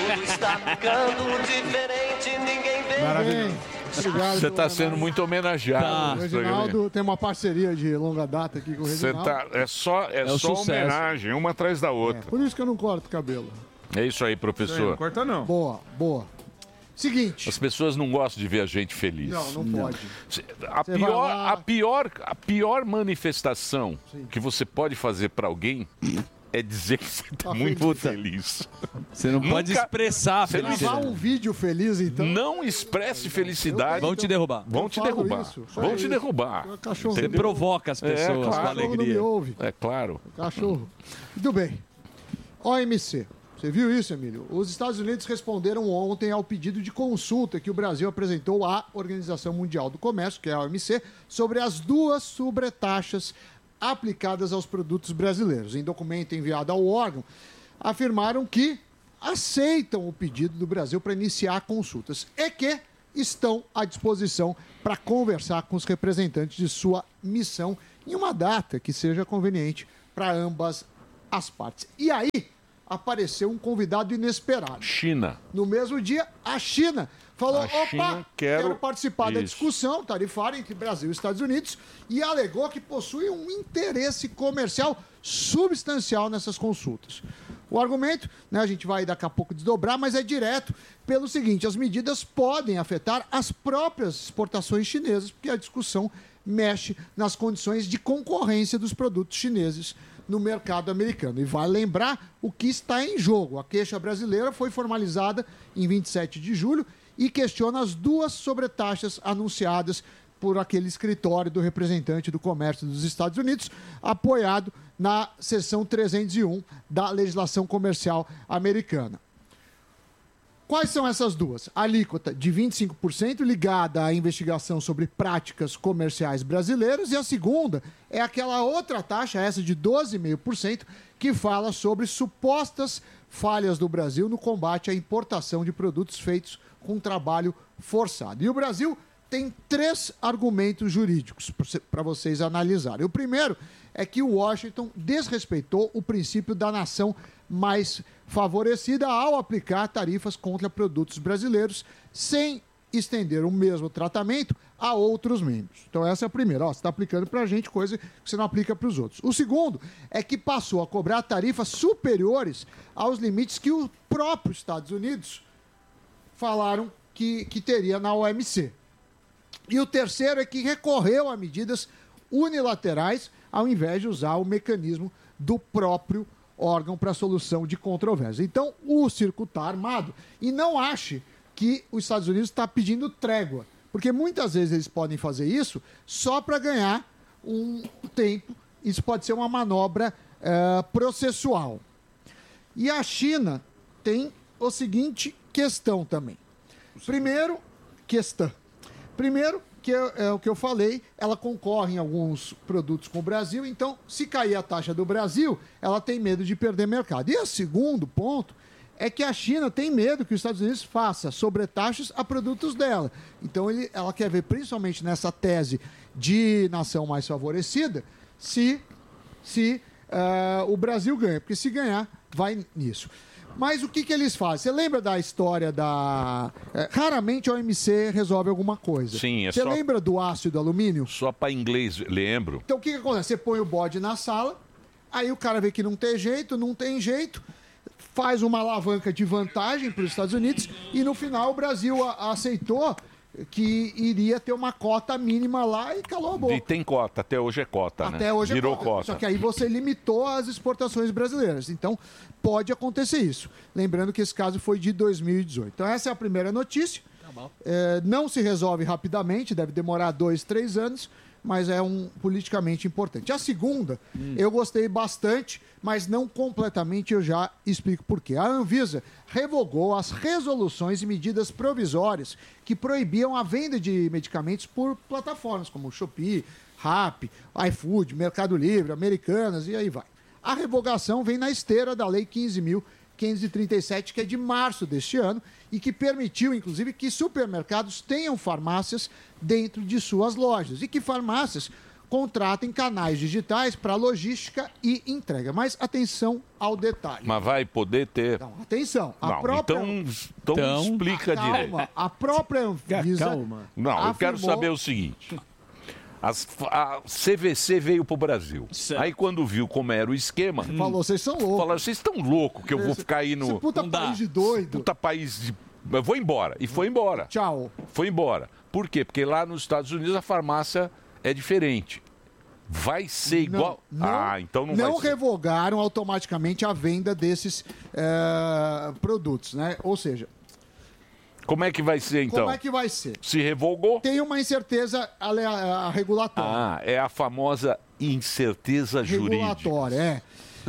mundo está ficando diferente, ninguém vê. Maravilhoso. Obrigado, Você está sendo muito homenageado. O Reginaldo tem uma parceria de longa data aqui com o Reginaldo. É só homenagem, uma atrás da outra. Por isso que eu não corto o cabelo. É isso aí, professor. Não corta não. Boa, boa. Seguinte. As pessoas não gostam de ver a gente feliz. Não pode. A pior manifestação que você pode fazer para alguém é dizer que você está muito feliz. Você não pode expressar a felicidade. Gravar um vídeo feliz, então. Não expresse felicidade. Vão te derrubar. Vão te derrubar. Vão te derrubar. Você provoca as pessoas com alegria. Não me ouve. É claro. Cachorro. Muito bem. OMC. Você viu isso, Emílio? Os Estados Unidos responderam ontem ao pedido de consulta que o Brasil apresentou à Organização Mundial do Comércio, que é a OMC, sobre as duas sobretaxas aplicadas aos produtos brasileiros. Em documento enviado ao órgão, afirmaram que aceitam o pedido do Brasil para iniciar consultas e que estão à disposição para conversar com os representantes de sua missão em uma data que seja conveniente para ambas as partes. E aí apareceu um convidado inesperado. China. No mesmo dia, a China falou, quero participar da discussão tarifária entre Brasil e Estados Unidos e alegou que possui um interesse comercial substancial nessas consultas. O argumento, a gente vai daqui a pouco desdobrar, mas é direto pelo seguinte, as medidas podem afetar as próprias exportações chinesas, porque a discussão mexe nas condições de concorrência dos produtos chineses no mercado americano. E vale lembrar o que está em jogo. A queixa brasileira foi formalizada em 27 de julho e questiona as duas sobretaxas anunciadas por aquele escritório do representante do comércio dos Estados Unidos, apoiado na seção 301 da legislação comercial americana. Quais são essas duas? A alíquota de 25% ligada à investigação sobre práticas comerciais brasileiras e a segunda é aquela outra taxa, essa de 12,5%, que fala sobre supostas falhas do Brasil no combate à importação de produtos feitos com trabalho forçado. E o Brasil tem 3 argumentos jurídicos para vocês analisarem. O primeiro é que o Washington desrespeitou o princípio da nação mais favorecida ao aplicar tarifas contra produtos brasileiros sem estender o mesmo tratamento a outros membros. Então essa é a primeira. Você está aplicando para a gente coisa que você não aplica para os outros. O segundo é que passou a cobrar tarifas superiores aos limites que os próprios Estados Unidos falaram que teria na OMC. E o terceiro é que recorreu a medidas unilaterais ao invés de usar o mecanismo do próprio órgão para solução de controvérsia. Então, o circo está armado e não ache que os Estados Unidos está pedindo trégua, porque muitas vezes eles podem fazer isso só para ganhar um tempo. Isso pode ser uma manobra processual. E a China tem o seguinte questão também. Primeiro, que é o que eu falei, ela concorre em alguns produtos com o Brasil, então, se cair a taxa do Brasil, ela tem medo de perder mercado. E o segundo ponto é que a China tem medo que os Estados Unidos faça sobretaxas a produtos dela. Então, ela quer ver, principalmente nessa tese de nação mais favorecida, se o Brasil ganha, porque se ganhar, vai nisso. Mas o que eles fazem? Você lembra da história da... raramente a OMC resolve alguma coisa. Sim, Você lembra do ácido alumínio? Só para inglês, lembro. Então o que acontece? Você põe o bode na sala, aí o cara vê que não tem jeito, faz uma alavanca de vantagem para os Estados Unidos e no final o Brasil aceitou que iria ter uma cota mínima lá e calou a boca. E tem cota, até hoje é cota, até hoje virou é cota. Só que aí você limitou as exportações brasileiras. Então, pode acontecer isso. Lembrando que esse caso foi de 2018. Então, essa é a primeira notícia. Não se resolve rapidamente, deve demorar 2, 3 anos, mas é politicamente importante. A segunda, eu gostei bastante, mas não completamente, eu já explico por quê. A Anvisa revogou as resoluções e medidas provisórias que proibiam a venda de medicamentos por plataformas como Shopee, Rappi, iFood, Mercado Livre, Americanas e aí vai. A revogação vem na esteira da Lei 15.537, que é de março deste ano, e que permitiu, inclusive, que supermercados tenham farmácias dentro de suas lojas. E que farmácias contratem canais digitais para logística e entrega. Mas atenção ao detalhe. Mas vai poder ter. Não, atenção. A Não, própria... então explica direito. Calma. A própria Anvisa... Não, eu quero saber o seguinte. A CVC veio pro Brasil. Certo. Aí quando viu como era o esquema... Falou, vocês são loucos. Falaram, vocês estão loucos que eu vou ficar aí no... Esse puta país de doido. Puta país de... Eu vou embora. E foi embora. Tchau. Foi embora. Por quê? Porque lá nos Estados Unidos a farmácia é diferente. Vai ser igual... então não vai ser. Não revogaram automaticamente a venda desses produtos, né? Ou seja... Como é que vai ser, então? Como é que vai ser? Se revogou? Tem uma incerteza regulatória. É a famosa incerteza jurídica. Regulatória,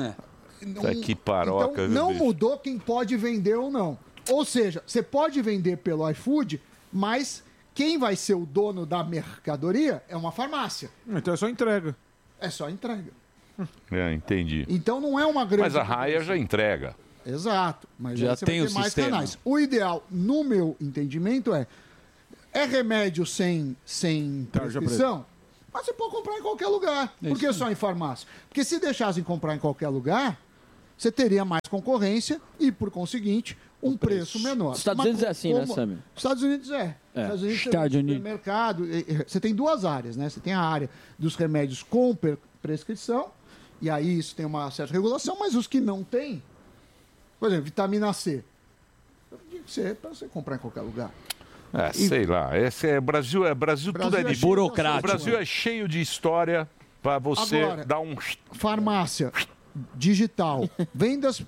Que paroca. Então, não mudou quem pode vender ou não. Ou seja, você pode vender pelo iFood, mas quem vai ser o dono da mercadoria é uma farmácia. Então é só entrega. É só entrega. Entendi. Então não é uma grande... Mas a Raia já entrega. Exato. Mas já aí você tem vai o ter mais sistema. canais. O ideal, no meu entendimento, é remédio sem prescrição, mas você pode comprar em qualquer lugar. Por que só em farmácia? Porque se deixassem comprar em qualquer lugar, você teria mais concorrência e, por conseguinte, um preço menor. Estados Unidos é assim, né, Sammy? Estados Unidos é. Estados Unidos Estados Unidos. Supermercado. Você tem duas áreas, né? Você tem a área dos remédios com prescrição, e aí isso tem uma certa regulação, mas os que não têm, por exemplo, vitamina C, tem que ser para você comprar em qualquer lugar. Sei lá. Esse é Brasil, tudo é de burocrático. O Brasil é cheio de história para você Agora, dar um... Farmácia digital, vendas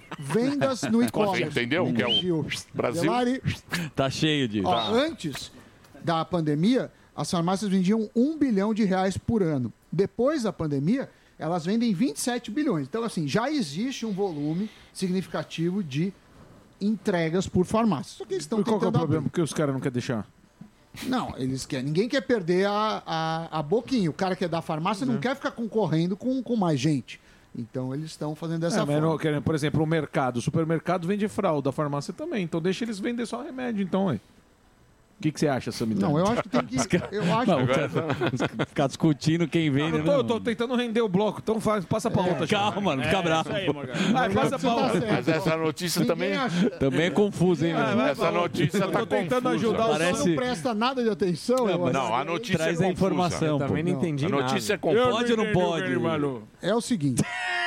no e-commerce. Entendeu? Que é o Brasil. Tá cheio de... Antes da pandemia, as farmácias vendiam R$1 bilhão por ano. Depois da pandemia, elas vendem 27 bilhões. Então, assim, já existe um volume significativo de entregas por farmácia. Só que eles estão E qual que é o tentando problema? abrir. Porque os caras não querem deixar? Não, eles querem. Ninguém quer perder a boquinha. O cara que é da farmácia não quer ficar concorrendo com mais gente. Então, eles estão fazendo dessa mas forma. não querem, por exemplo, o supermercado vende fralda, a farmácia também. Então deixa eles vender só remédio, então, ué. O que você acha, Sammy? Não, eu acho que tem que... Eu acho que... Ficar discutindo quem vende. Eu tô tentando render o bloco, então passa pra outra. Calma, não fica bravo. Passa pra outra. Mas essa notícia também... Também é confuso, hein? Essa notícia tá tentando ajudar confusa. o Não presta nada de atenção. Não, a notícia Traz é a confusa. informação. Eu também não entendi A notícia é nada. confusa. Pode ou não pode? É o seguinte.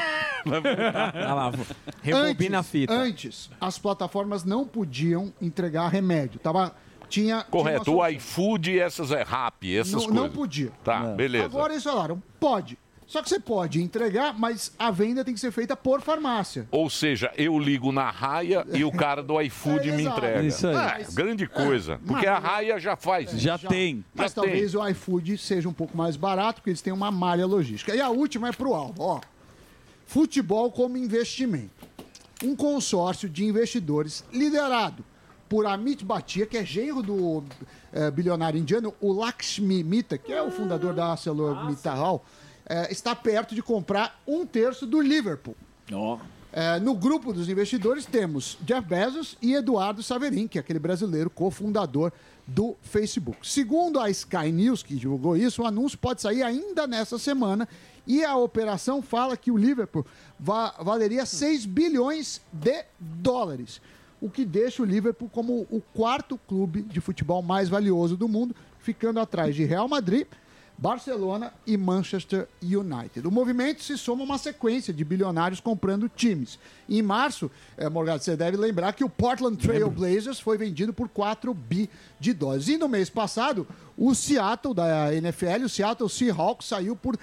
Olha lá, rebobina a fita. Antes, as plataformas não podiam entregar remédio. Tinha Correto, tinha uma o iFood e essas Rappi, essas coisas. não podia. Tá, beleza. Agora eles falaram, pode. Só que você pode entregar, mas a venda tem que ser feita por farmácia. Ou seja, eu ligo na Raia e o cara do iFood me exato. entrega. Isso aí. Grande coisa. Porque a Raia já faz. Já tem. Mas talvez o iFood seja um pouco mais barato, porque eles têm uma malha logística. E a última é pro alvo, ó. Futebol como investimento. Um consórcio de investidores liderado por Amit Bhatia, que é genro do bilionário indiano, o Lakshmi Mittal, que é o fundador da ArcelorMittal, está perto de comprar 1/3 do Liverpool. No grupo dos investidores temos Jeff Bezos e Eduardo Saverin, que é aquele brasileiro cofundador do Facebook. Segundo a Sky News, que divulgou isso, o anúncio pode sair ainda nessa semana e a operação fala que o Liverpool valeria 6 bilhões de dólares, o que deixa o Liverpool como o quarto clube de futebol mais valioso do mundo, ficando atrás de Real Madrid, Barcelona e Manchester United. O movimento se soma a uma sequência de bilionários comprando times. Em março, Morgado, você deve lembrar que o Portland Trail Blazers foi vendido por 4 bi de dólares. E no mês passado, o Seattle, da NFL, o Seattle Seahawks, saiu por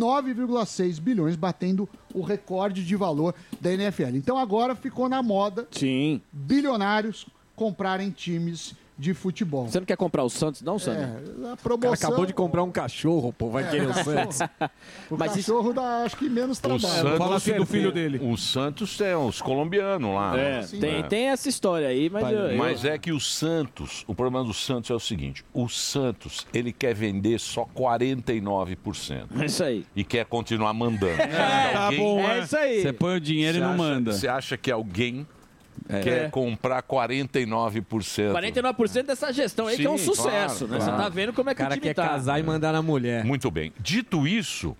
9,6 bilhões, batendo o recorde de valor da NFL. Então agora ficou na moda bilionários comprarem times de futebol. Você não quer comprar o Santos, não, Sandro? A promoção... O cara acabou de comprar um cachorro, pô, vai querer o Santos. O Mas cachorro dá, acho que, menos trabalho. Fala assim do filho dele. O Santos é os colombianos lá. Tem essa história aí, mas... Mas é que o Santos, o problema do Santos é o seguinte, o Santos, ele quer vender só 49%. É isso aí. E quer continuar mandando. Tá bom, É isso aí. Você põe o dinheiro e não manda. Você acha que alguém quer comprar 49%. 49% dessa gestão aí, que é um sucesso, né? Você tá vendo como é que o cara time quer tá. casar e mandar na mulher. Muito bem. Dito isso,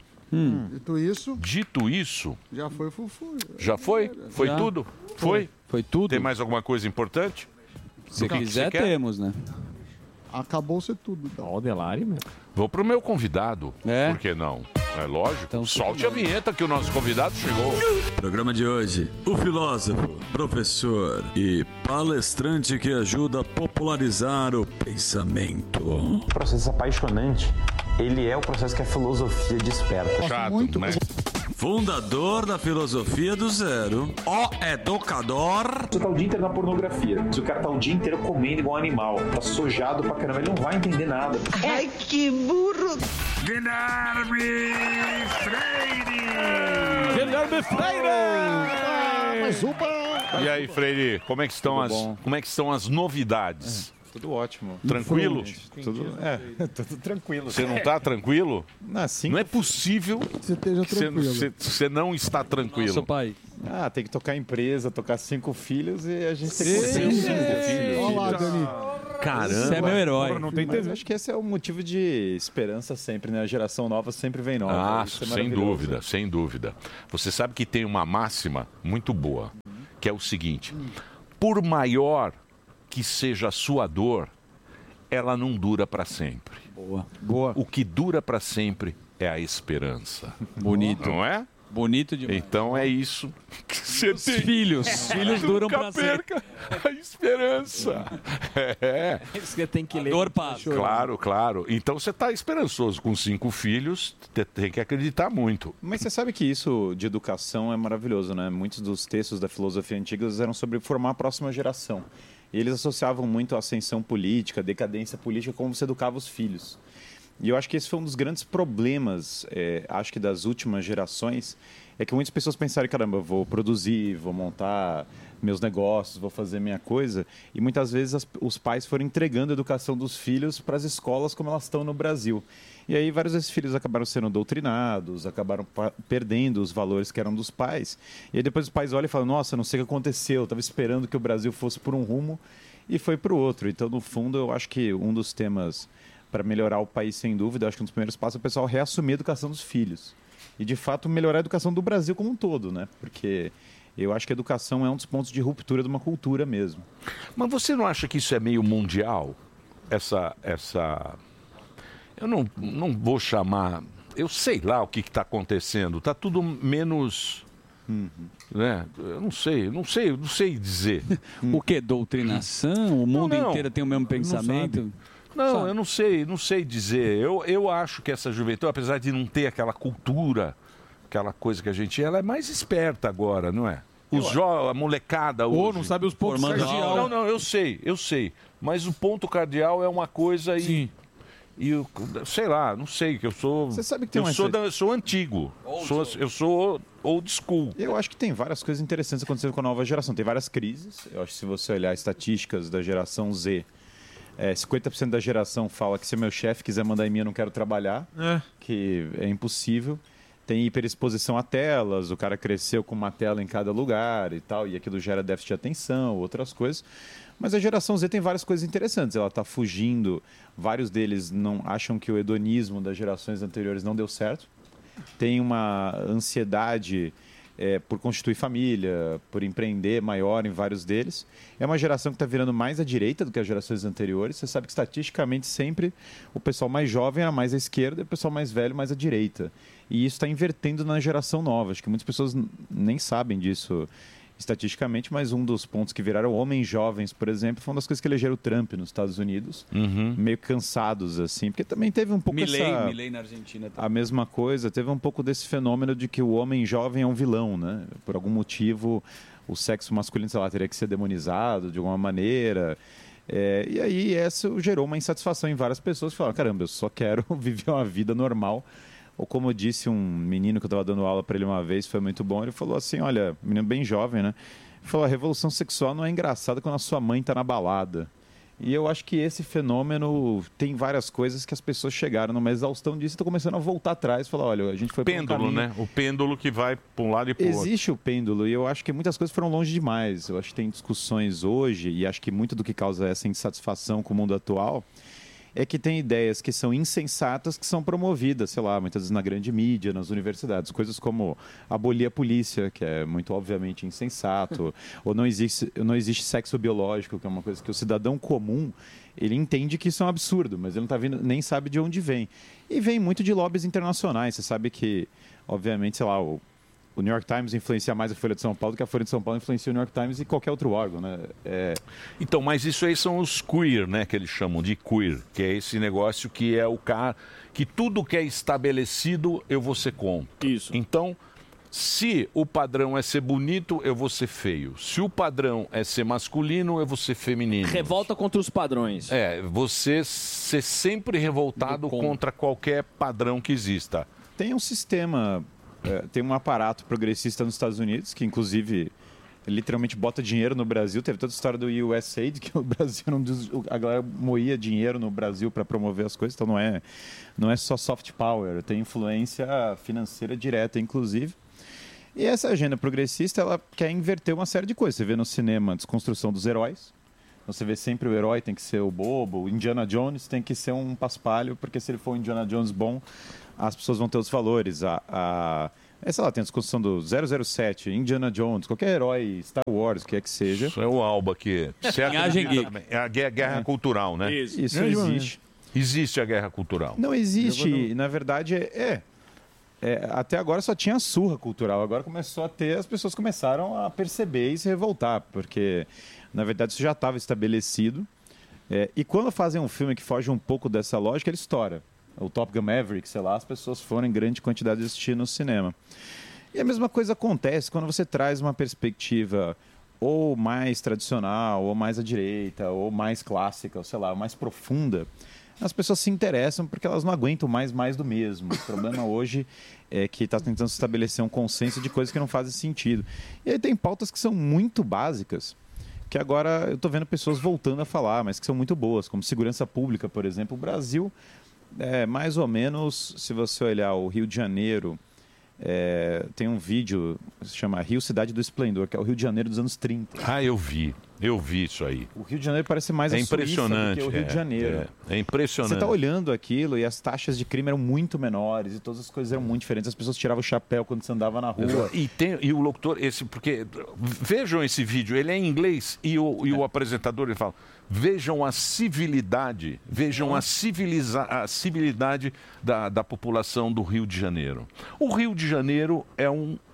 Dito isso, já foi Fufu. já foi? Foi Já. tudo? Foi? Foi tudo. Tem mais alguma coisa importante? Se Do que quiser, você quer? temos, né? Acabou ser tudo. Ó, o Delari, meu. Vou pro meu convidado. É? Por que não? É lógico. Então, Solte a vinheta que o nosso convidado chegou. Programa de hoje, o filósofo, professor e palestrante que ajuda a popularizar o pensamento. O processo apaixonante, ele é o processo que a filosofia desperta. Chato, muito. né? Fundador da filosofia do zero, o educador. Você tá o dia inteiro na pornografia. O cara tá o dia inteiro comendo igual um animal. Tá sojado pra caramba, ele não vai entender nada. Ai, que burro! Guilherme Freire. Guilherme Freire! Mais uma. E aí, Freire, como é que estão as novidades? Tudo ótimo. Tranquilo? Tudo tranquilo. Você não está tranquilo? Assim, Não é possível Você esteja que tranquilo. você não está tranquilo. Nosso pai. tem que tocar empresa, tocar 5 filhos e a gente tem que Sim. curtir. Olha lá, Dani. Caramba. Você é meu herói. Não tem Mas acho que esse é o motivo de esperança sempre, né? A geração nova sempre vem nova. Ah, Isso é sem maravilhoso. dúvida, sem dúvida. Você sabe que tem uma máxima muito boa, que é o seguinte: por maior que seja a sua dor, ela não dura para sempre. Boa. O que dura para sempre é a esperança. Bonito. Não é? Bonito demais. Então é isso que você tem. Os filhos duram Nunca pra sempre. perca a esperança. É. Isso que você tem que ler. Dor passa. Claro, claro. Então você está esperançoso com 5 filhos, tem que acreditar muito. Mas você sabe que isso de educação é maravilhoso, né? Muitos dos textos da filosofia antiga eram sobre formar a próxima geração. E eles associavam muito a ascensão política, a decadência política, como você educava os filhos. E eu acho que esse foi um dos grandes problemas, acho que das últimas gerações, é que muitas pessoas pensaram, caramba, eu vou produzir, vou montar meus negócios, vou fazer minha coisa. E muitas vezes os pais foram entregando a educação dos filhos para as escolas como elas estão no Brasil. E aí vários desses filhos acabaram sendo doutrinados, acabaram perdendo os valores que eram dos pais. E aí depois os pais olham e falam, nossa, não sei o que aconteceu, eu estava esperando que o Brasil fosse por um rumo e foi para o outro. Então, no fundo, eu acho que um dos temas para melhorar o país, sem dúvida, eu acho que um dos primeiros passos é o pessoal reassumir a educação dos filhos. E, de fato, melhorar a educação do Brasil como um todo, né? Porque eu acho que a educação é um dos pontos de ruptura de uma cultura mesmo. Mas você não acha que isso é meio mundial? Essa... Eu não vou chamar... Eu sei lá o que está acontecendo. Está tudo menos... Né? Eu não sei dizer. O que? Doutrinação? O mundo Não, inteiro tem o mesmo pensamento? Não, eu não sei dizer. Eu acho que essa juventude, apesar de não ter aquela cultura, aquela coisa que a gente... Ela é mais esperta agora, não é? A molecada hoje... Ou não sabe os pontos cardeal. Não, eu sei. Mas o ponto cardeal é uma coisa Sim. E eu, sei lá, não sei, que eu sou... Você sabe que tem eu sou antigo. Eu sou old school. Eu acho que tem várias coisas interessantes acontecendo com a nova geração. Tem várias crises. Eu acho que se você olhar estatísticas da geração Z, 50% da geração fala que se meu chefe quiser mandar em mim, eu não quero trabalhar, que é impossível. Tem hiperexposição a telas, o cara cresceu com uma tela em cada lugar e tal, e aquilo gera déficit de atenção, outras coisas. Mas a geração Z tem várias coisas interessantes. Ela está fugindo. Vários deles não acham que o hedonismo das gerações anteriores não deu certo. Tem uma ansiedade por constituir família, por empreender maior em vários deles. É uma geração que está virando mais à direita do que as gerações anteriores. Você sabe que estatisticamente sempre o pessoal mais jovem era mais à esquerda e o pessoal mais velho mais à direita. E isso está invertendo na geração nova. Acho que muitas pessoas nem sabem disso estatisticamente, mas um dos pontos que viraram homens jovens, por exemplo, foi uma das coisas que elegeram o Trump nos Estados Unidos, meio cansados, assim, porque também teve um pouco Milley na Argentina também. A mesma coisa, teve um pouco desse fenômeno de que o homem jovem é um vilão, né? Por algum motivo, o sexo masculino, sei lá, teria que ser demonizado de alguma maneira. E aí isso gerou uma insatisfação em várias pessoas que falaram, caramba, eu só quero viver uma vida normal. Ou como eu disse um menino que eu estava dando aula para ele uma vez, foi muito bom, ele falou assim, olha, menino bem jovem, né? Ele falou, a revolução sexual não é engraçada quando a sua mãe está na balada. E eu acho que esse fenômeno tem várias coisas que as pessoas chegaram numa exaustão disso e estão começando a voltar atrás e falar, olha, a gente foi para um Pêndulo, caminho... né? O pêndulo que vai para um lado e para o outro. Existe o pêndulo e eu acho que muitas coisas foram longe demais. Eu acho que tem discussões hoje e acho que muito do que causa essa insatisfação com o mundo atual é que tem ideias que são insensatas que são promovidas, sei lá, muitas vezes na grande mídia, nas universidades. Coisas como abolir a polícia, que é muito obviamente insensato, ou não existe sexo biológico, que é uma coisa que o cidadão comum, ele entende que isso é um absurdo, mas ele não tá vendo, nem sabe de onde vem. E vem muito de lobbies internacionais. Você sabe que, obviamente, sei lá, o New York Times influencia mais a Folha de São Paulo do que a Folha de São Paulo influencia o New York Times e qualquer outro órgão, né? Então, mas isso aí são os queer, né? Que eles chamam de queer, que é esse negócio que é o cara que tudo que é estabelecido eu vou ser contra. Isso. Então, se o padrão é ser bonito, eu vou ser feio. Se o padrão é ser masculino, eu vou ser feminino. Revolta contra os padrões. Você ser sempre revoltado contra qualquer padrão que exista. Tem um sistema... tem um aparato progressista nos Estados Unidos, que inclusive literalmente bota dinheiro no Brasil. Teve toda a história do USAID, que o Brasil a galera moía dinheiro no Brasil para promover as coisas. Então não é só soft power, tem influência financeira direta, inclusive. E essa agenda progressista, ela quer inverter uma série de coisas. Você vê no cinema a desconstrução dos heróis. Você vê sempre o herói tem que ser o bobo, o Indiana Jones tem que ser um paspalho, porque se ele for um Indiana Jones bom, as pessoas vão ter os valores. Sei lá, tem a discussão do 007, Indiana Jones, qualquer herói, Star Wars, o que é que seja. Isso é o Alba aqui. É a guerra cultural, né? Isso existe. Existe a guerra cultural. Não existe, na verdade, até agora só tinha surra cultural, agora começou a ter, as pessoas começaram a perceber e se revoltar, porque, na verdade, isso já estava estabelecido. E quando fazem um filme que foge um pouco dessa lógica, ele estoura. O Top Gun Maverick, sei lá, as pessoas foram em grande quantidade assistir no cinema. E a mesma coisa acontece quando você traz uma perspectiva ou mais tradicional, ou mais à direita, ou mais clássica, ou sei lá, mais profunda. As pessoas se interessam porque elas não aguentam mais do mesmo. O problema hoje é que está tentando se estabelecer um consenso de coisas que não fazem sentido. E aí tem pautas que são muito básicas, que agora eu estou vendo pessoas voltando a falar, mas que são muito boas, como segurança pública, por exemplo. O Brasil... mais ou menos, se você olhar o Rio de Janeiro, tem um vídeo que se chama Rio Cidade do Esplendor, que é o Rio de Janeiro dos anos 30. Eu vi isso aí. O Rio de Janeiro parece mais a Suíça do que o Rio de Janeiro. É impressionante. Você está olhando aquilo e as taxas de crime eram muito menores e todas as coisas eram muito diferentes. As pessoas tiravam o chapéu quando você andava na rua. E o locutor, porque vejam esse vídeo, ele é em inglês e o apresentador ele fala: vejam a civilidade, vejam a civilidade da população do Rio de Janeiro. O Rio de Janeiro é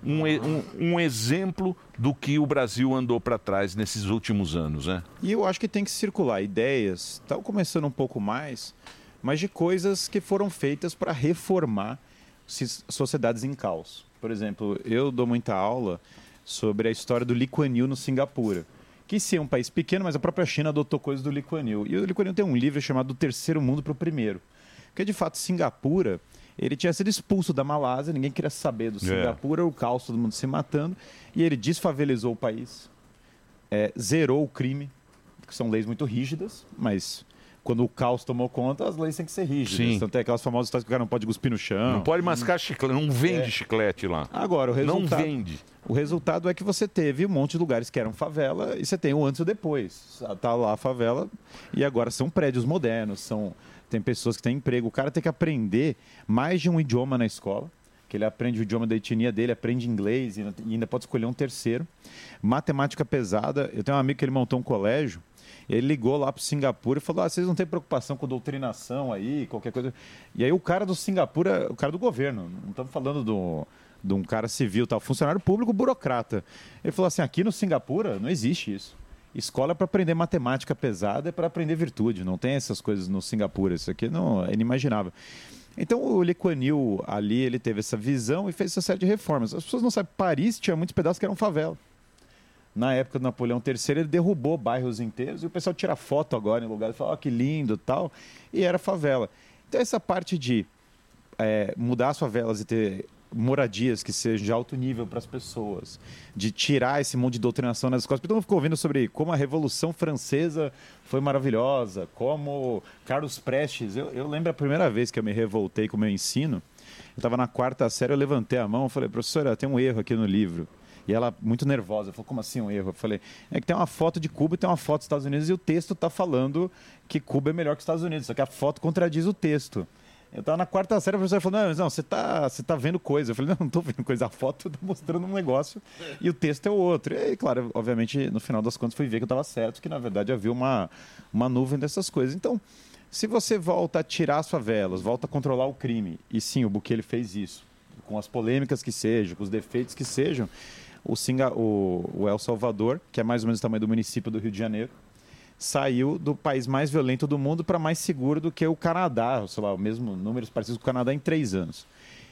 um exemplo do que o Brasil andou para trás nesses últimos anos, né? E eu acho que tem que circular ideias, estão começando um pouco mais, mas de coisas que foram feitas para reformar sociedades em caos. Por exemplo, eu dou muita aula sobre a história do Lee Kuan Yew no Singapura, que sim, é um país pequeno, mas a própria China adotou coisas do Lee Kuan Yew. E o Lee Kuan Yew tem um livro chamado Do Terceiro Mundo para o Primeiro. Porque, de fato, Singapura, ele tinha sido expulso da Malásia, ninguém queria saber do Singapura, o caos, todo mundo se matando, e ele desfavelizou o país, zerou o crime, que são leis muito rígidas, mas... Quando o caos tomou conta, as leis têm que ser rígidas. Sim. Então tem aquelas famosas histórias que o cara não pode cuspir no chão. Não pode mascar chiclete, não vende chiclete lá. Agora, não vende. O resultado é que você teve um monte de lugares que eram favela e você tem o antes e o depois. Tá lá a favela e agora são prédios modernos, tem pessoas que têm emprego. O cara tem que aprender mais de um idioma na escola, que ele aprende o idioma da etnia dele, aprende inglês e ainda pode escolher um terceiro. Matemática pesada. Eu tenho um amigo que ele montou um colégio. Ele ligou lá para o Singapura e falou: vocês não têm preocupação com doutrinação aí, qualquer coisa. E aí o cara do Singapura, o cara do governo, não estamos falando de um cara civil, tal, funcionário público, burocrata. Ele falou assim: aqui no Singapura não existe isso. Escola é para aprender matemática pesada, é para aprender virtude. Não tem essas coisas no Singapura. Isso aqui não é inimaginável. Então o Lee Kuan Yew ali, ele teve essa visão e fez essa série de reformas. As pessoas não sabem, Paris tinha muitos pedaços que eram favela. Na época do Napoleão III, ele derrubou bairros inteiros e o pessoal tira foto agora em lugar e fala: que lindo, tal, e era favela. Então essa parte de mudar as favelas e ter moradias que sejam de alto nível para as pessoas, de tirar esse monte de doutrinação nas escolas. Todo mundo ficou ouvindo sobre como a Revolução Francesa foi maravilhosa, como Carlos Prestes. Eu lembro a primeira vez que eu me revoltei com o meu ensino, eu estava na 4ª série, eu levantei a mão e falei, professora, tem um erro aqui no livro. E ela, muito nervosa, falou, como assim um erro? Eu falei, é que tem uma foto de Cuba e tem uma foto dos Estados Unidos e o texto está falando que Cuba é melhor que os Estados Unidos, só que a foto contradiz o texto. Eu estava na 4ª série, a professora falou, não, você tá vendo coisa. Eu falei, não estou vendo coisa, a foto está mostrando um negócio e o texto é o outro. E aí, claro, obviamente, no final das contas, fui ver que eu estava certo, que na verdade havia uma nuvem dessas coisas. Então, se você volta a tirar as favelas, volta a controlar o crime, e sim, o Bukele fez isso, com as polêmicas que sejam, com os defeitos que sejam, o El Salvador, que é mais ou menos o tamanho do município do Rio de Janeiro, saiu do país mais violento do mundo para mais seguro do que o Canadá, sei lá, o mesmo números parecidos com o Canadá em 3 anos.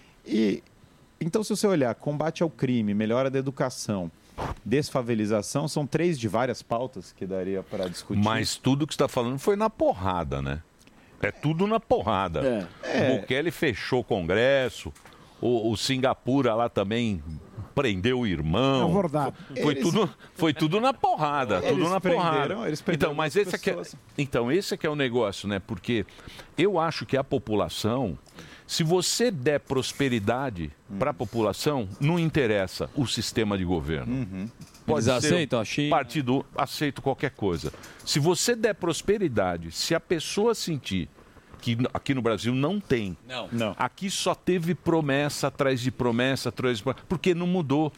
E então, se você olhar combate ao crime, melhora da educação, desfavelização, são 3 de várias pautas que daria para discutir. Mas tudo que você está falando foi na porrada, né? É tudo na porrada. O Bukele fechou o Congresso, o Singapura lá também prendeu o irmão. É verdade. Foi tudo na porrada. Tudo na porrada. Então, mas esse é que é o negócio, né? Porque eu acho que a população, se você der prosperidade para a população, não interessa o sistema de governo. Eles aceitam a China? Partido aceita qualquer coisa. Se você der prosperidade, se a pessoa sentir que aqui no Brasil não tem. Não. Aqui só teve promessa atrás de promessa, porque não mudou.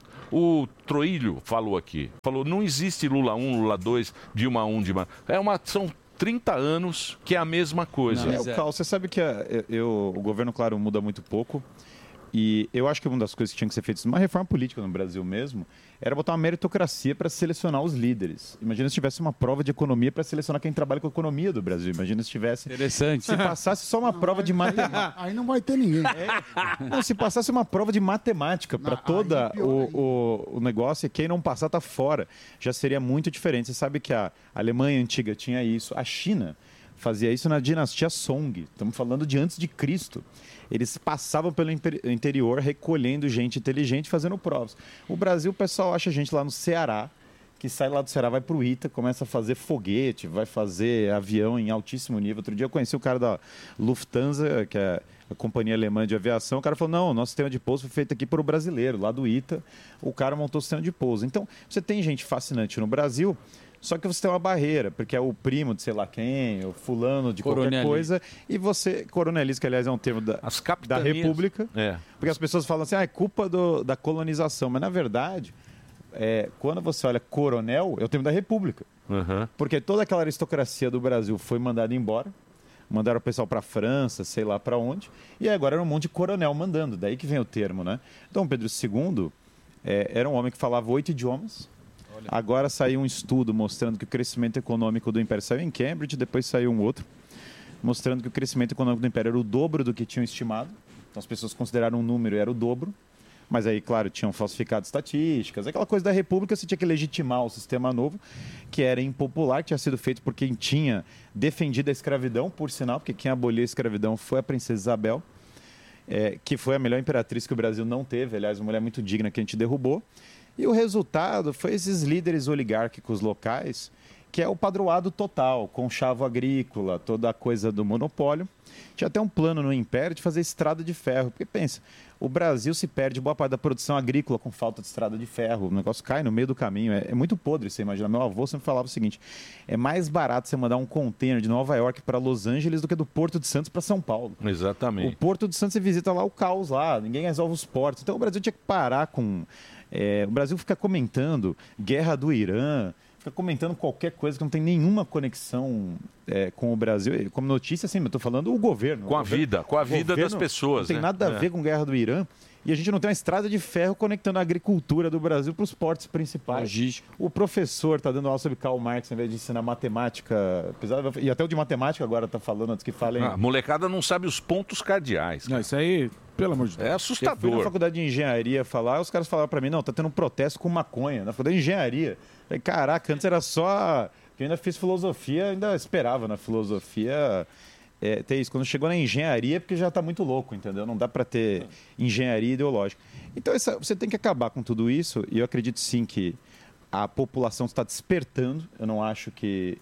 O Troilho falou aqui, não existe Lula 1, Lula 2, Dilma 1, Dilma... São 30 anos que é a mesma coisa. Carl, você sabe que o governo, claro, muda muito pouco. E eu acho que uma das coisas que tinha que ser feita, uma reforma política no Brasil mesmo, era botar uma meritocracia para selecionar os líderes. Imagina se tivesse uma prova de economia para selecionar quem trabalha com a economia do Brasil. Imagina se tivesse... Interessante. Se passasse só uma prova de matemática... Aí não vai ter ninguém. Não, se passasse uma prova de matemática para todo o negócio, e quem não passar tá fora. Já seria muito diferente. Você sabe que a Alemanha antiga tinha isso. A China fazia isso na dinastia Song. Estamos falando de antes de Cristo. Eles passavam pelo interior recolhendo gente inteligente, fazendo provas. O Brasil, o pessoal acha gente lá no Ceará, que sai lá do Ceará, vai para o ITA, começa a fazer foguete, vai fazer avião em altíssimo nível. Outro dia eu conheci o cara da Lufthansa, que é a companhia alemã de aviação. O cara falou, não, nosso sistema de pouso foi feito aqui por o brasileiro, lá do ITA. O cara montou o sistema de pouso. Então, você tem gente fascinante no Brasil, só que você tem uma barreira, porque é o primo de sei lá quem, o fulano de qualquer coisa, e você, coroneliza, que aliás é um termo da República, porque as pessoas falam assim, é culpa da colonização, mas na verdade, quando você olha coronel, é o termo da República, porque toda aquela aristocracia do Brasil foi mandada embora, mandaram o pessoal para a França, sei lá para onde, e agora era um monte de coronel mandando, daí que vem o termo, né? Dom Pedro II era um homem que falava 8 idiomas. Agora saiu um estudo mostrando que o crescimento econômico do Império saiu em Cambridge, depois saiu um outro, mostrando que o crescimento econômico do Império era o dobro do que tinham estimado. Então as pessoas consideraram um número e era o dobro. Mas aí, claro, tinham falsificado estatísticas. Aquela coisa da República, você tinha que legitimar o sistema novo, que era impopular, que tinha sido feito por quem tinha defendido a escravidão, por sinal, porque quem aboliu a escravidão foi a princesa Isabel, que foi a melhor imperatriz que o Brasil não teve, aliás, uma mulher muito digna que a gente derrubou. E o resultado foi esses líderes oligárquicos locais, que é o padroado total, conchavo agrícola, toda a coisa do monopólio. Tinha até um plano no Império de fazer estrada de ferro, porque pensa, o Brasil se perde boa parte da produção agrícola com falta de estrada de ferro, o negócio cai no meio do caminho, é muito podre, você imagina. Meu avô sempre falava o seguinte, é mais barato você mandar um container de Nova York para Los Angeles do que do Porto de Santos para São Paulo. Exatamente. O Porto de Santos você visita lá o caos lá, ninguém resolve os portos. Então o Brasil tinha que parar com... o Brasil fica comentando guerra do Irã, fica comentando qualquer coisa que não tem nenhuma conexão com o Brasil. Como notícia, assim, eu estou falando o governo. Com a vida das pessoas. Não tem nada a ver com guerra do Irã. E a gente não tem uma estrada de ferro conectando a agricultura do Brasil para os portos principais. Logístico. O professor está dando aula sobre Karl Marx, ao invés de ensinar matemática. E até o de matemática agora está falando, antes que falem... A molecada não sabe os pontos cardeais. Não, isso aí, pelo amor de Deus. É assustador. Eu fui na faculdade de engenharia falar, os caras falaram para mim, não, tá tendo um protesto com maconha. Na faculdade de engenharia. Falei, caraca, antes era só... Eu ainda fiz filosofia, ainda esperava na filosofia ter isso. Quando chegou na engenharia, é porque já está muito louco, entendeu? Não dá para ter engenharia ideológica. Então, você tem que acabar com tudo isso, e eu acredito sim que a população está despertando. Eu não acho que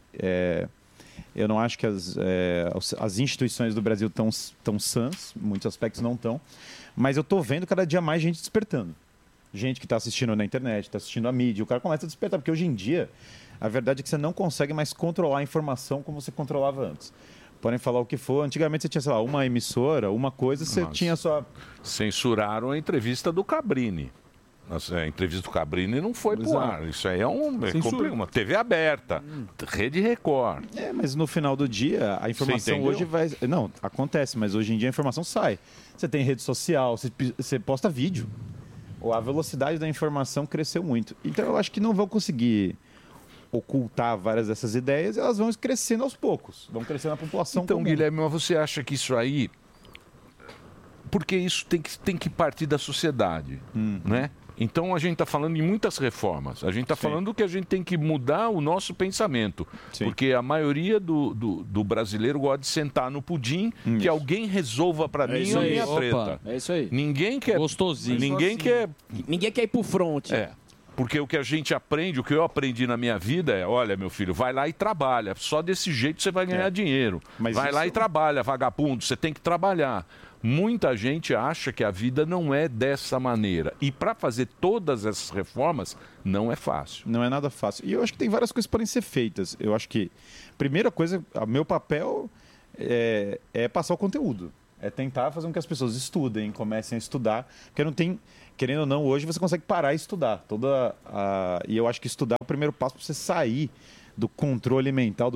as instituições do Brasil estão sãs, em muitos aspectos não estão, mas eu estou vendo cada dia mais gente despertando. Gente que está assistindo na internet, está assistindo a mídia, o cara começa a despertar, porque hoje em dia a verdade é que você não consegue mais controlar a informação como você controlava antes. Podem falar o que for. Antigamente você tinha, sei lá, uma emissora, uma coisa, você tinha só... Censuraram a entrevista do Cabrini. A entrevista do Cabrini não foi pro ar. Isso aí é uma TV aberta, Rede Record. Mas no final do dia, a informação hoje vai... Não, acontece, mas hoje em dia a informação sai. Você tem rede social, você posta vídeo. A velocidade da informação cresceu muito. Então eu acho que não vão conseguir ocultar várias dessas ideias, elas vão crescendo aos poucos. Vão crescendo na população Então, comum. Guilherme, mas você acha que isso aí... Porque isso tem que partir da sociedade, né? Então a gente está falando em muitas reformas. A gente está falando que a gente tem que mudar o nosso pensamento. Sim. Porque a maioria do brasileiro gosta de sentar no pudim, que alguém resolva para mim a minha treta. É isso aí. Ninguém quer... Gostosinho. Ninguém quer ir pro front. Porque o que a gente aprende, o que eu aprendi na minha vida é, olha, meu filho, vai lá e trabalha. Só desse jeito você vai ganhar dinheiro. Vai lá e trabalha, vagabundo, você tem que trabalhar. Muita gente acha que a vida não é dessa maneira. E para fazer todas essas reformas, não é fácil. Não é nada fácil. E eu acho que tem várias coisas que podem ser feitas. Eu acho que, primeira coisa, o meu papel é passar o conteúdo. É tentar fazer com que as pessoas estudem, comecem a estudar. Porque não tem, querendo ou não, hoje você consegue parar e estudar. E eu acho que estudar é o primeiro passo para você sair do controle mental do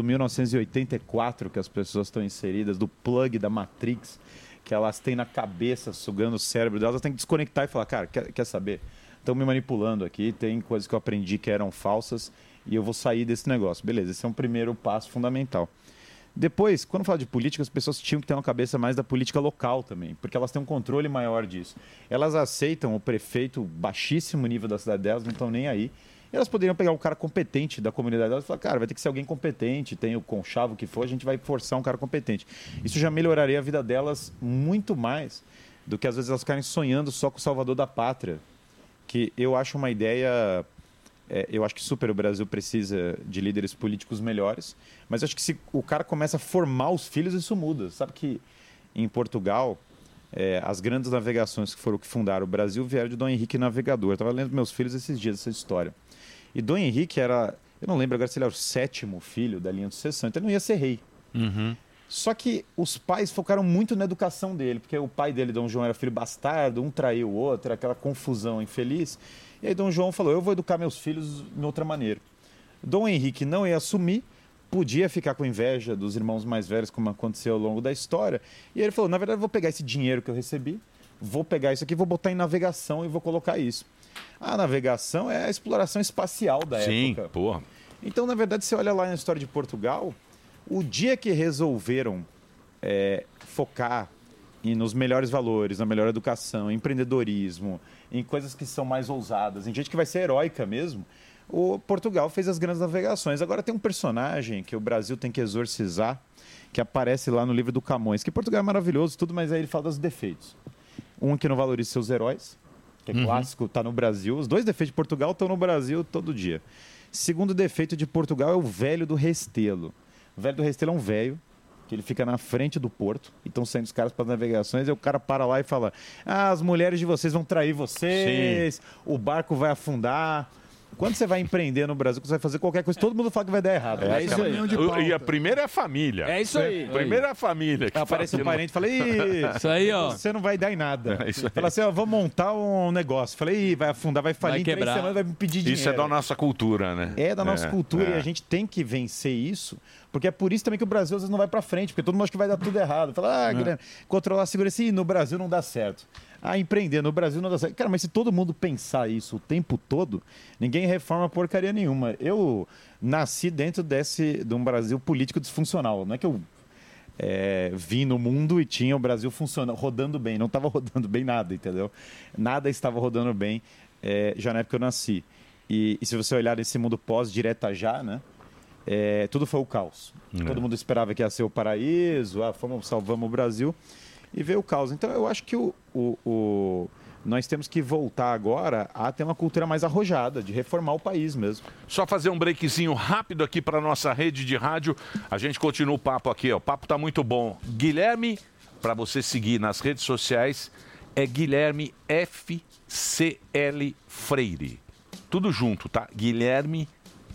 1984, que as pessoas estão inseridas, do plug da Matrix, que elas têm na cabeça, sugando o cérebro delas, elas têm que desconectar e falar, cara, quer saber? Estão me manipulando aqui, tem coisas que eu aprendi que eram falsas e eu vou sair desse negócio. Beleza, esse é um primeiro passo fundamental. Depois, quando fala de política, as pessoas tinham que ter uma cabeça mais da política local também, porque elas têm um controle maior disso. Elas aceitam o prefeito baixíssimo nível da cidade delas, não estão nem aí. Elas poderiam pegar um cara competente da comunidade delas e falar, cara, vai ter que ser alguém competente, tem o conchavo que for, a gente vai forçar um cara competente. Isso já melhoraria a vida delas muito mais do que às vezes elas ficarem sonhando só com o salvador da pátria, que eu acho uma ideia... eu acho que super o Brasil precisa de líderes políticos melhores, mas eu acho que se o cara começa a formar os filhos, isso muda. Sabe que em Portugal, as grandes navegações que foram que fundaram o Brasil vieram de Dom Henrique Navegador. Eu estava lendo meus filhos esses dias essa história. E Dom Henrique era, eu não lembro agora se ele era o 7º filho da linha de sucessão, então ele não ia ser rei. Só que os pais focaram muito na educação dele, porque o pai dele, Dom João, era filho bastardo, um traiu o outro, aquela confusão infeliz. E aí Dom João falou, eu vou educar meus filhos de outra maneira. Dom Henrique não ia assumir, podia ficar com inveja dos irmãos mais velhos, como aconteceu ao longo da história. E aí ele falou, na verdade eu vou pegar esse dinheiro que eu recebi, vou pegar isso aqui, vou botar em navegação e vou colocar isso. A navegação é a exploração espacial da época. Sim, porra. Então, na verdade, você olha lá na história de Portugal, o dia que resolveram focar nos melhores valores, na melhor educação, em empreendedorismo, em coisas que são mais ousadas, em gente que vai ser heróica mesmo, o Portugal fez as grandes navegações. Agora tem um personagem que o Brasil tem que exorcizar, que aparece lá no livro do Camões, que Portugal é maravilhoso, tudo, mas aí ele fala dos defeitos. Um que não valoriza seus heróis, que é clássico, está no Brasil. Os dois defeitos de Portugal estão no Brasil todo dia. Segundo defeito de Portugal é o velho do Restelo. O velho do Restelo é um velho, que ele fica na frente do porto, e estão saindo os caras para as navegações, e o cara para lá e fala, as mulheres de vocês vão trair vocês, o barco vai afundar. Quando você vai empreender no Brasil, você vai fazer qualquer coisa, todo mundo fala que vai dar errado. É isso aí. E a primeira é a família. É isso aí. Primeiro é a família. Que aparece um parente e fala, isso aí, ó. Você não vai dar em nada. Fala assim, ó, vou montar um negócio. Falei, vai afundar, vai falir, em 3 semanas vai me pedir dinheiro. Isso é da nossa cultura, né? É da nossa cultura e a gente tem que vencer isso, porque é por isso também que o Brasil às vezes não vai pra frente, porque todo mundo acha que vai dar tudo errado. Fala, Guilherme, controlar a segurança, no Brasil não dá certo. Empreender no Brasil não dá certo. Cara, mas se todo mundo pensar isso o tempo todo, ninguém reforma porcaria nenhuma. Eu nasci dentro de um Brasil político disfuncional. Não é que eu vim no mundo e tinha o Brasil funcionando, rodando bem. Não estava rodando bem nada, entendeu? Nada estava rodando bem já na época que eu nasci. E se você olhar nesse mundo pós-direta já, né? tudo foi o caos. Todo mundo esperava que ia ser o paraíso, salvamos o Brasil, e veio o caos. Então eu acho que nós temos que voltar agora a ter uma cultura mais arrojada, de reformar o país mesmo. Só fazer um breakzinho rápido aqui para nossa rede de rádio. A gente continua o papo aqui, ó. O papo tá muito bom. Guilherme, para você seguir nas redes sociais, é Guilherme FCL Freire. Tudo junto, tá? Guilherme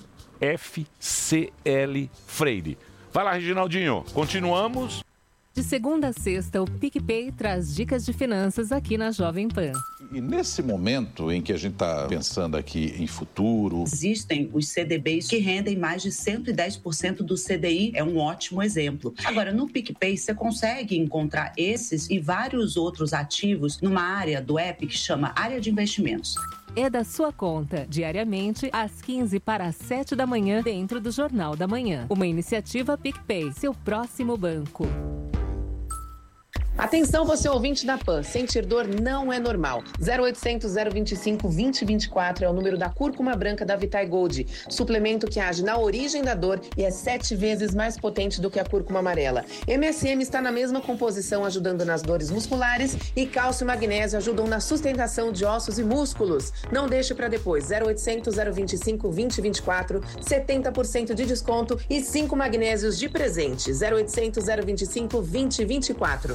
FCL Freire. Vai lá, Reginaldinho. Continuamos. De segunda a sexta, o PicPay traz dicas de finanças aqui na Jovem Pan. E nesse momento em que a gente está pensando aqui em futuro... Existem os CDBs que rendem mais de 110% do CDI, é um ótimo exemplo. Agora, no PicPay, você consegue encontrar esses e vários outros ativos numa área do app que chama Área de Investimentos. É da sua conta, diariamente, às 15 para as 7 da manhã, dentro do Jornal da Manhã. Uma iniciativa PicPay, seu próximo banco. Atenção, você ouvinte da PAN, sentir dor não é normal. 0800 025 2024 é o número da cúrcuma branca da Vitae Gold, suplemento que age na origem da dor e é 7 vezes mais potente do que a cúrcuma amarela. MSM está na mesma composição, ajudando nas dores musculares, e cálcio e magnésio ajudam na sustentação de ossos e músculos. Não deixe para depois. 0800 025 2024, 70% de desconto e 5 magnésios de presente. 0800 025 2024.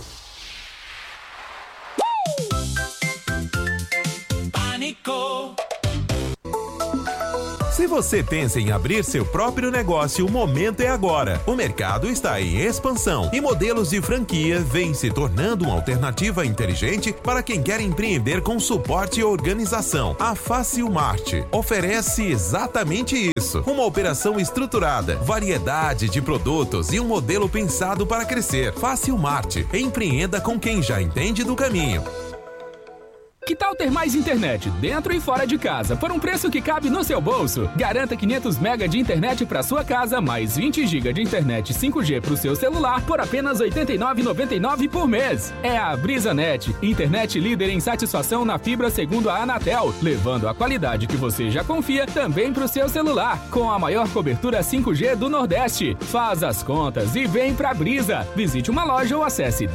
Se você pensa em abrir seu próprio negócio, o momento é agora. O mercado está em expansão e modelos de franquia vêm se tornando uma alternativa inteligente para quem quer empreender com suporte e organização. A Facilmart oferece exatamente isso. Uma operação estruturada, variedade de produtos e um modelo pensado para crescer. Facilmart. Empreenda com quem já entende do caminho. Que tal ter mais internet dentro e fora de casa por um preço que cabe no seu bolso? Garanta 500 MB de internet para sua casa, mais 20 GB de internet 5G para o seu celular por apenas R$ 89,99 por mês. É a BrisaNet, internet líder em satisfação na fibra segundo a Anatel, levando a qualidade que você já confia também para o seu celular, com a maior cobertura 5G do Nordeste. Faz as contas e vem pra Brisa. Visite uma loja ou acesse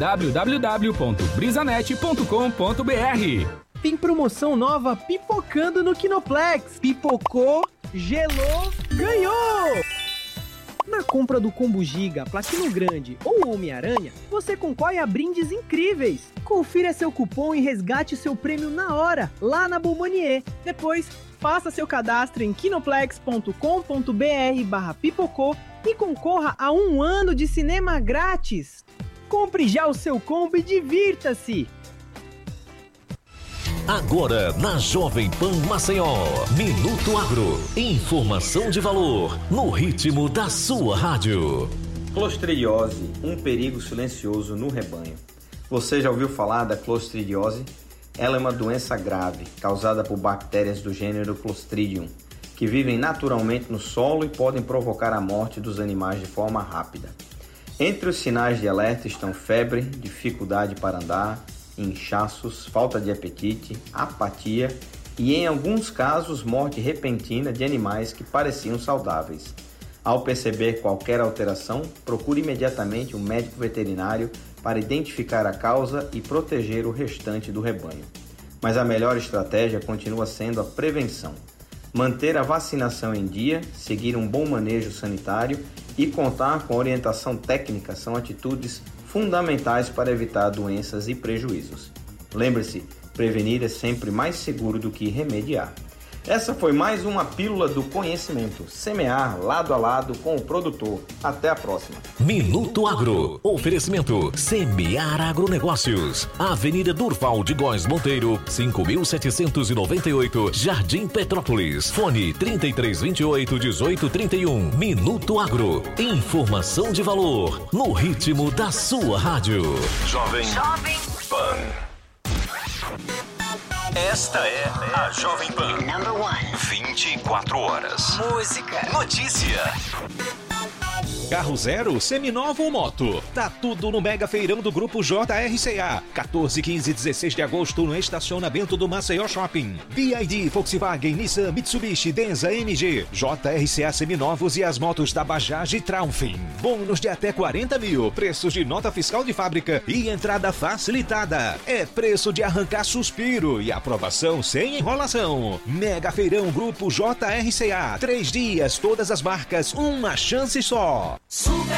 www.brisanet.com.br. Tem promoção nova pipocando no Kinoplex. Pipocou, gelou, ganhou! Na compra do Combo Giga, Platino Grande ou Homem-Aranha, você concorre a brindes incríveis. Confira seu cupom e resgate seu prêmio na hora, lá na Bomanier. Depois, faça seu cadastro em kinoplex.com.br/pipocou e concorra a 1 ano de cinema grátis. Compre já o seu combo e divirta-se! Agora na Jovem Pan Maceió, Minuto Agro, informação de valor, no ritmo da sua rádio. Clostridiose, um perigo silencioso no rebanho. Você já ouviu falar da clostridiose? Ela é uma doença grave, causada por bactérias do gênero Clostridium, que vivem naturalmente no solo e podem provocar a morte dos animais de forma rápida. Entre os sinais de alerta estão febre, dificuldade para andar, inchaços, falta de apetite, apatia e, em alguns casos, morte repentina de animais que pareciam saudáveis. Ao perceber qualquer alteração, procure imediatamente um médico veterinário para identificar a causa e proteger o restante do rebanho. Mas a melhor estratégia continua sendo a prevenção. Manter a vacinação em dia, seguir um bom manejo sanitário e contar com orientação técnica são atitudes fundamentais para evitar doenças e prejuízos. Lembre-se, prevenir é sempre mais seguro do que remediar. Essa foi mais uma Pílula do Conhecimento. Semear lado a lado com o produtor. Até a próxima. Minuto Agro. Oferecimento Semear Agronegócios. Avenida Durval de Góes Monteiro, 5.798, Jardim Petrópolis. Fone 3328-1831. Minuto Agro. Informação de valor. No ritmo da sua rádio. Jovem Pan. Esta é a Jovem Pan. Number 1. 24 horas. Música. Notícia. Carro zero, seminovo ou moto? Tá tudo no Mega Feirão do Grupo JRCA. 14, 15 e 16 de agosto no estacionamento do Maceió Shopping. BYD, Volkswagen, Nissan, Mitsubishi, Denza, MG, JRCA seminovos e as motos da Bajaj e Traunfin. Bônus de até 40 mil, preços de nota fiscal de fábrica e entrada facilitada. É preço de arrancar suspiro e aprovação sem enrolação. Mega Feirão Grupo JRCA. 3 dias, todas as marcas, uma chance só.